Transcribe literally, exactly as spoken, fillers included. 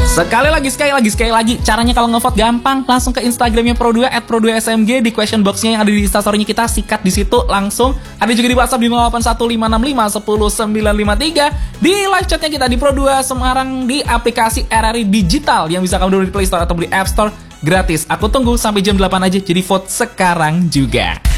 Sekali lagi, sekali lagi, sekali lagi. Caranya kalau ngevote gampang, langsung ke Instagramnya Pro dua at pro dua S M G, di question boxnya yang ada di instastory-nya kita, sikat di situ langsung. Ada juga di WhatsApp di nol delapan satu lima enam lima satu nol sembilan lima tiga, di live chatnya kita di Pro dua Semarang, di aplikasi R R I Digital yang bisa kamu download di Play Store atau di App Store gratis. Aku tunggu sampai jam delapan aja, jadi vote sekarang juga.